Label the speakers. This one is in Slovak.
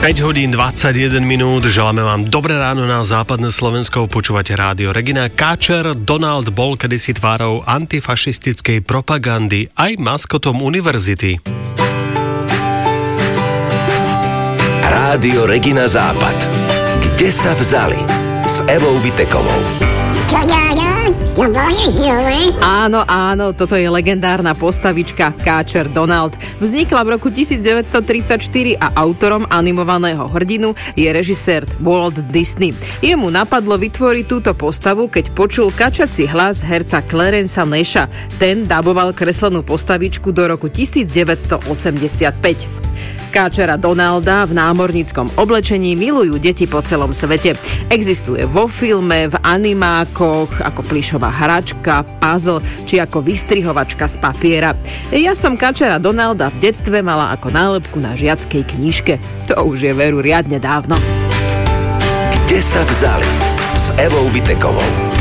Speaker 1: 5:21, želáme vám dobré ráno na západné Slovensko, počúvate rádio Regina. Káčer Donald bol kedysi tvárou antifašistickej propagandy, aj maskotom univerzity.
Speaker 2: Rádio Regina Západ. Kde sa vzali? S Evou Vitekovou.
Speaker 3: Áno, toto je legendárna postavička Káčer Donald. Vznikla v roku 1934 a autorom animovaného hrdinu je režisér Walt Disney. Jemu napadlo vytvoriť túto postavu, keď počul kačací hlas herca Clarenca Nasha. Ten daboval kreslenú postavičku do roku 1985. Káčera Donalda v námorníckom oblečení milujú deti po celom svete. Existuje vo filme, v animákoch, ako plyšová hračka, puzzle, či ako vystrihovačka z papiera. Ja som Káčera Donalda v detstve mala ako nálepku na žiackej knižke. To už je veru riadne dávno.
Speaker 2: Kde sa vzali? S Evou Vitekovou.